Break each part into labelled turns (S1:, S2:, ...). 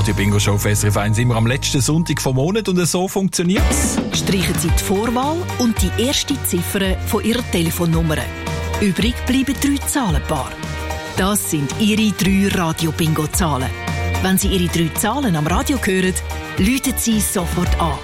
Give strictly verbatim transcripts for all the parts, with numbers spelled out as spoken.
S1: Radio Bingo Show auf S R F eins immer am letzten Sonntag vom Monat und so funktioniert's.
S2: Streichen Sie die Vorwahl und die erste Ziffer von Ihrer Telefonnummer. Übrig bleiben drei Zahlenpaare. Das sind Ihre drei Radio-Bingo-Zahlen. Wenn Sie Ihre drei Zahlen am Radio hören, läuten Sie sofort an.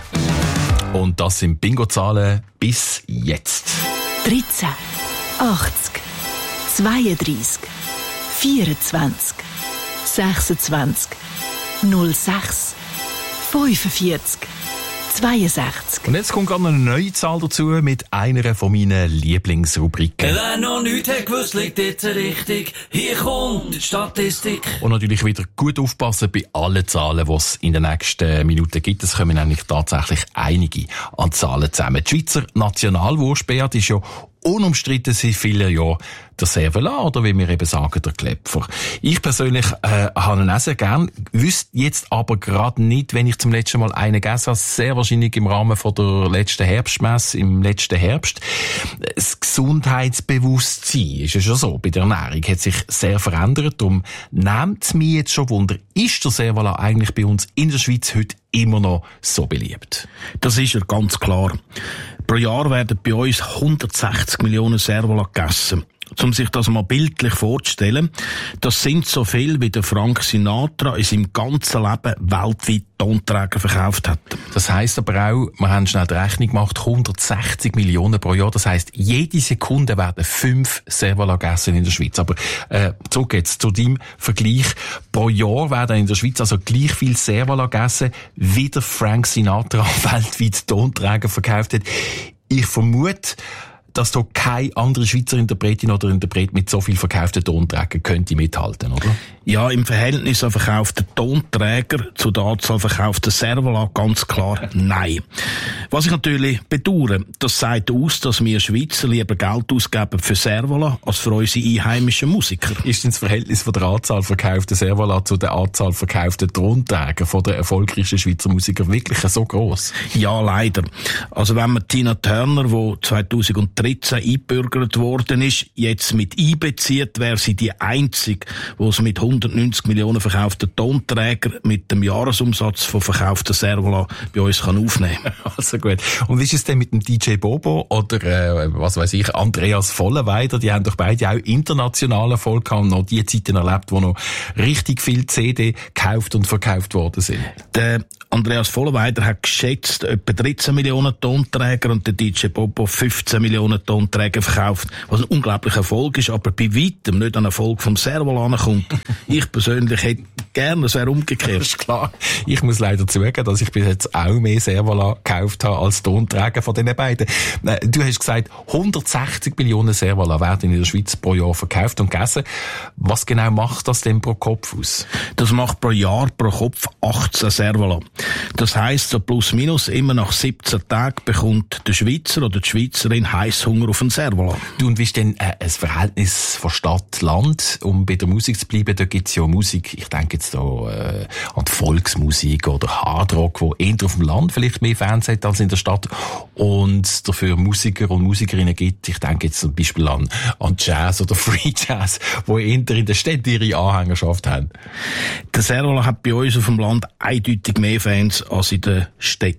S1: Und das sind Bingo-Zahlen bis jetzt.
S2: dreizehn, achtzig, zweiunddreissig, vierundzwanzig, sechsundzwanzig, null sechs, fünfundvierzig, zweiundsechzig.
S1: Und jetzt kommt gerade eine neue Zahl dazu mit einer von meinen Lieblingsrubriken.
S3: Wer noch nichts hat gewusst, liegt jetzt richtig. Hier kommt die Statistik.
S1: Und natürlich wieder gut aufpassen bei allen Zahlen, die es in den nächsten Minuten gibt. Es kommen nämlich tatsächlich einige an Zahlen zusammen. Die Schweizer Nationalwurst, Beat, ist ja unumstritten seit vielen Jahren der Cervelat, oder wie wir eben sagen, der Klepfer. Ich persönlich äh, habe ihn auch sehr gern, wüsste jetzt aber gerade nicht, wenn ich zum letzten Mal einen gegessen habe, sehr wahrscheinlich im Rahmen von der letzten Herbstmesse, im letzten Herbst. Das Gesundheitsbewusstsein ist ja schon so, bei der Ernährung hat sich sehr verändert, darum nimmt es mich jetzt schon Wunder, ist der Cervelat eigentlich bei uns in der Schweiz heute immer noch so beliebt?
S4: Das ist ja ganz klar. Pro Jahr werden bei uns hundertsechzig Millionen Cervelat gegessen. Um sich das mal bildlich vorzustellen, das sind so viel, wie der Frank Sinatra in seinem ganzen Leben weltweit Tonträger verkauft hat.
S1: Das heisst aber auch, wir haben schnell die Rechnung gemacht, hundertsechzig Millionen pro Jahr. Das heisst, jede Sekunde werden fünf Cervelat gegessen in der Schweiz. Aber äh, zurück jetzt zu deinem Vergleich. Pro Jahr werden in der Schweiz also gleich viel Cervelat gegessen, wie der Frank Sinatra weltweit Tonträger verkauft hat. Ich vermute, dass da keine andere Schweizer Interpretin oder Interpret mit so viel verkauften Tonträgern könnte mithalten, oder?
S4: Ja, im Verhältnis an verkauften Tonträger zu der Anzahl verkaufter Cervelat ganz klar nein. Was ich natürlich bedauere, das sagt aus, dass wir Schweizer lieber Geld ausgeben für Cervelat als für unsere einheimischen Musiker.
S1: Ist denn das Verhältnis von der Anzahl verkaufter Cervelat zu der Anzahl verkaufter Tonträger von den erfolgreichsten Schweizer Musikern wirklich so gross?
S4: Ja, leider. Also wenn man Tina Turner, die zweitausenddreizehn eingebürgert worden ist, jetzt mit einbezieht, wäre sie die einzige, die es mit hundertneunzig Millionen verkauften Tonträger mit dem Jahresumsatz von verkauften Cervelat bei uns kann aufnehmen.
S1: Also gut. Und wie ist es denn mit dem D J Bobo oder, äh, was weiß ich, Andreas Vollenweider? Die haben doch beide auch internationalen Erfolg gehabt und noch die Zeiten erlebt, wo noch richtig viel C D gekauft und verkauft worden sind.
S4: Der Andreas Vollenweider hat geschätzt etwa dreizehn Millionen Tonträger und der D J Bobo fünfzehn Millionen Tonträger verkauft, was ein unglaublicher Erfolg ist, aber bei weitem nicht an Erfolg vom Cervelat ankommt. Ich persönlich hätte gerne, es wäre umgekehrt.
S1: Das ist klar. Ich muss leider zugeben, dass ich bis jetzt auch mehr Cervelat gekauft habe als Tonträger von diesen beiden. Du hast gesagt, hundertsechzig Millionen Cervelat werden in der Schweiz pro Jahr verkauft und gegessen. Was genau macht das denn pro Kopf aus?
S4: Das macht pro Jahr pro Kopf achtzehn Cervelat. Das heisst, so plus minus immer nach siebzehn Tagen bekommt der Schweizer oder die Schweizerin Heisshunger auf ein Cervelat.
S1: Du, und wie ist denn äh, ein Verhältnis von Stadt-Land, um bei der Musik zu bleiben? Da gibt's ja Musik, ich denke jetzt da äh, an die Volksmusik oder Hardrock, wo eher auf dem Land vielleicht mehr Fans hat als in der Stadt und dafür Musiker und Musikerinnen gibt. Ich denke jetzt zum Beispiel an, an Jazz oder Free Jazz, wo eher in der Stadt ihre Anhängerschaft haben.
S4: Der Cervelat hat bei uns auf dem Land eindeutig mehr Fans als in der Stadt.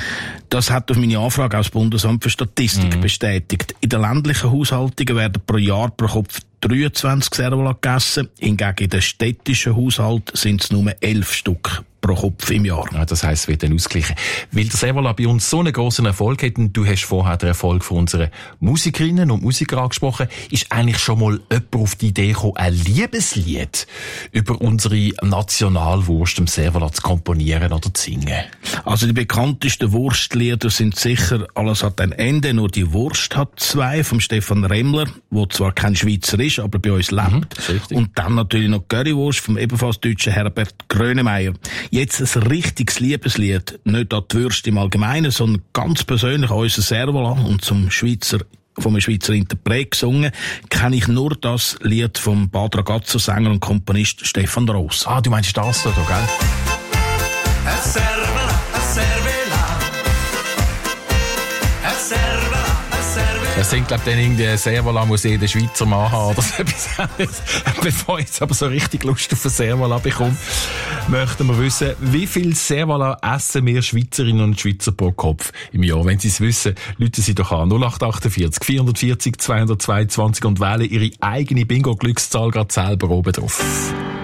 S4: Das hat auf meine Anfrage auch das Bundesamt für Statistik mhm. bestätigt. In den ländlichen Haushaltungen werden pro Jahr pro Kopf dreiundzwanzig Cervelat gegessen. Hingegen in den städtischen Haushalten sind es nur elf Stück pro Kopf im Jahr.
S1: Ja, das heisst, es wird dann ausgleichen. Weil der Cervelat bei uns so einen grossen Erfolg hat, und du hast vorher den Erfolg von unseren Musikerinnen und Musikern angesprochen, ist eigentlich schon mal jemand auf die Idee gekommen, ein Liebeslied über unsere Nationalwurst, dem Cervelat, zu komponieren oder zu singen?
S4: Also die bekanntesten Wurstlieder sind sicher «Alles hat ein Ende, nur die Wurst hat zwei» vom Stefan Remmler, wo zwar kein Schweizer ist, aber bei uns lebt. Mhm, und dann natürlich noch «Currywurst» vom ebenfalls deutschen Herbert Grönemeyer. Jetzt ein richtiges Liebeslied, nicht an die Würste im Allgemeinen, sondern ganz persönlich an unser Cervelat und zum Schweizer, vom Schweizer Interpret gesungen, kenne ich nur das Lied vom Bad Ragazzo Sänger und Komponist Stefan Roos.
S1: Ah, du meinst das da, gell?
S3: A Cervelat, a Cervelat, a Cervelat, a Cervelat.
S1: Das sind, glaube ich, dann irgendwie Cervelat muss jeder Schweizer Mann haben oder so etwas. Bevor ich jetzt aber so richtig Lust auf ein Cervelat bekomme. möchten wir wissen, wie viel Servala essen wir Schweizerinnen und Schweizer pro Kopf im Jahr. Wenn Sie es wissen, rufen Sie doch an null acht achtundvierzig vierundvierzig zweihundertzweiundzwanzig und wählen Ihre eigene Bingo-Glückszahl gerade selber oben drauf.